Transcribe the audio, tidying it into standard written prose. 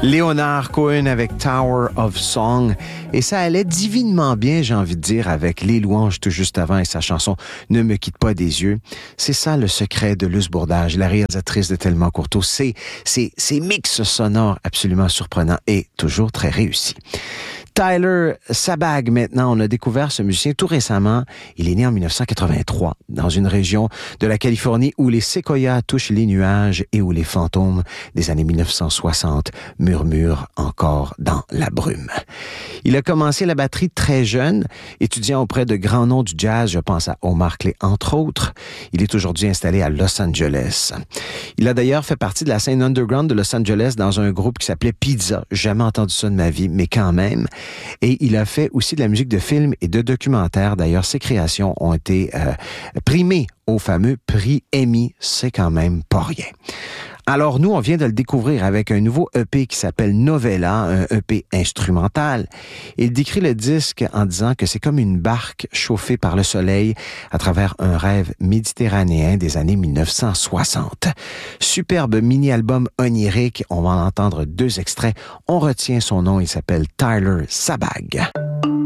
Leonard Cohen avec Tower of Song. Et ça allait divinement bien, j'ai envie de dire, avec Les Louanges tout juste avant et sa chanson Ne me quitte pas des yeux. C'est ça le secret de Luce Bourdage, la réalisatrice de Tellement Courteau. C'est ces mix sonores absolument surprenants et toujours très réussis. Tyler Sabag, maintenant, on a découvert ce musicien tout récemment. Il est né en 1983 dans une région de la Californie où les séquoias touchent les nuages et où les fantômes des années 1960 murmurent encore dans la brume. Il a commencé la batterie très jeune, étudiant auprès de grands noms du jazz, je pense à Omar Clay entre autres. Il est aujourd'hui installé à Los Angeles. Il a d'ailleurs fait partie de la scène underground de Los Angeles dans un groupe qui s'appelait Pizza. Jamais entendu ça de ma vie, mais quand même. Et il a fait aussi de la musique de film et de documentaire. D'ailleurs, ses créations ont été primées au fameux prix Emmy. C'est quand même pas rien. Alors nous, on vient de le découvrir avec un nouveau EP qui s'appelle Novella, un EP instrumental. Il décrit le disque en disant que c'est comme une barque chauffée par le soleil à travers un rêve méditerranéen des années 1960. Superbe mini-album onirique, on va en entendre 2 extraits. On retient son nom, il s'appelle Tyler Sabag.